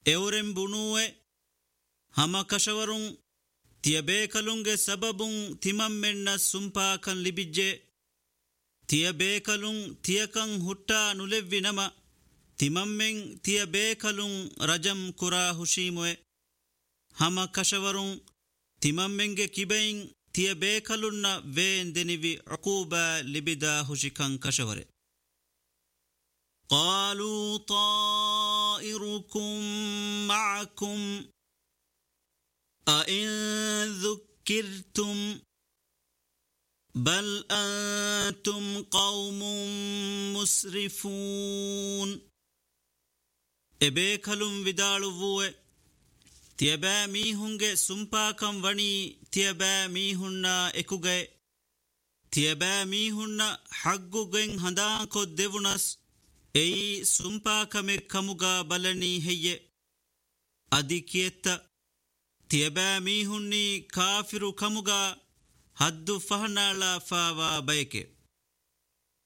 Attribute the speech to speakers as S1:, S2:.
S1: ಎವರೆಂ ಬುಣುವೆ ಹಮ ಕಶವರುಂ ತಿಯಬೇಕಲುಂಗೆ ಸಬಬುಂ ತಿಮಮ್ಮೆನ್ನ ಸುಂಪಾಕನ್ ಲಿಬಿಜ್ಜೆ ತಿಯಬೇಕಲುಂ ತಿಯಕಂ ಹುಟ್ಟಾ ನುಲೆವ್ವಿನಮ ತಿಮಮ್ಮೆಂ ತಿಯಬೇಕಲುಂ ರಜಂ ಕುರಾ ಹುಶೀಮುವೆ ಹಮ ಕಶವರುಂ ತಿಮಮ್ಮೆಂಗೆ ಕಿಬೆಯಿಂ ತಿಯಬೇಕಲುನ್ನ ವೇಂದೆನಿವಿ ಅಕೂಬ ಲಿಬಿದ ಹುಶಿಕಂ ಕಶವರೆ ಕಾಲೂ ತಾಯಿರುಕುಂ ಮಅಕುಂ ಅಇನ್ ذُكِّرْتُمْ بل أنتم قوم مسرفون ಎಬೇಕಲುಂ ವಿದಾಳುವುವೆ ತಿಯಬෑ ಮೀಹುಂಗೆ ಸುಂಪಾಕಂ ವಣಿ ತಿಯಬෑ ಮೀಹುನ್ನ ಎಕುಗೆ ತಿಯಬෑ ಮೀಹುನ್ನ ಹಗ್ಗುಗೆಂ ಹಂದಾಂಕೊ ದೆವುನಸ್ ಎಯಿ ಸುಂಪಾಕಮೆ ಕಮುಗ ಬಲನಿ ಹೆಯ್ಯೆ ಅದಿಕಿಯೆತ್ತ ತಿಯಬෑ ಮೀಹುನ್ನಿ ಕಾಫಿರು ಕಮುಗ ಹದ್ದು ಫಹನಾಳ ಫಾವಾ ಬಯಕೆ